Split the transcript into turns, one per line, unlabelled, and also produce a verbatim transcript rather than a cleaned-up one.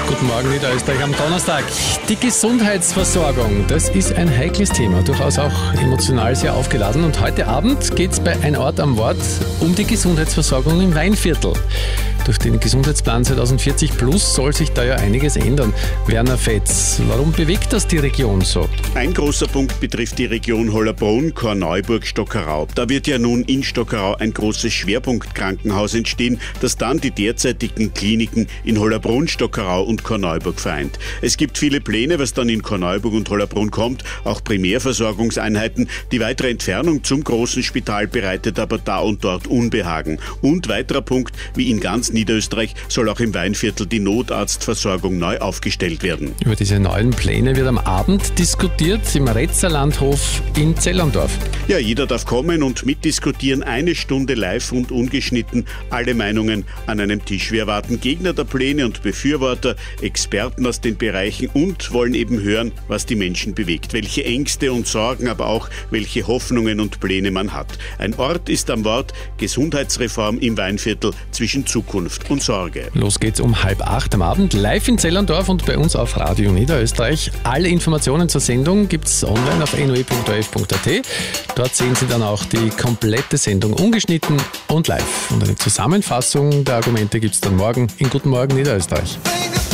Guten Morgen, Niederösterreich am Donnerstag. Die Gesundheitsversorgung, das ist ein heikles Thema, durchaus auch emotional sehr aufgeladen. Und heute Abend geht es bei Ein Ort am Wort um die Gesundheitsversorgung im Weinviertel. Durch den Gesundheitsplan zwanzig vierzig plus soll sich da ja einiges ändern. Werner Fetz, warum bewegt das die Region so?
Ein großer Punkt betrifft die Region Hollabrunn, Korneuburg, Stockerau. Da wird ja nun in Stockerau ein großes Schwerpunktkrankenhaus entstehen, das dann die derzeitigen Kliniken in Hollabrunn, Stockerau und Korneuburg vereint. Es gibt viele Pläne, was dann in Korneuburg und Hollabrunn kommt, auch Primärversorgungseinheiten. Die weitere Entfernung zum großen Spital bereitet aber da und dort Unbehagen. Und weiterer Punkt, wie in ganz Niederösterreich soll auch im Weinviertel die Notarztversorgung neu aufgestellt werden.
Über diese neuen Pläne wird am Abend diskutiert im Retzerlandhof in Zellerndorf.
Ja, jeder darf kommen und mitdiskutieren. Eine Stunde live und ungeschnitten. Alle Meinungen an einem Tisch. Wir erwarten Gegner der Pläne und Befürworter, Experten aus den Bereichen und wollen eben hören, was die Menschen bewegt. Welche Ängste und Sorgen, aber auch welche Hoffnungen und Pläne man hat. Ein Ort ist am Wort. Gesundheitsreform im Weinviertel zwischen Zukunft und Sorge.
Los geht's um halb acht am Abend, live in Zellerndorf und bei uns auf Radio Niederösterreich. Alle Informationen zur Sendung gibt's online auf n o e punkt o r f punkt a t. Dort sehen Sie dann auch die komplette Sendung ungeschnitten und live. Und eine Zusammenfassung der Argumente gibt's dann morgen in Guten Morgen Niederösterreich.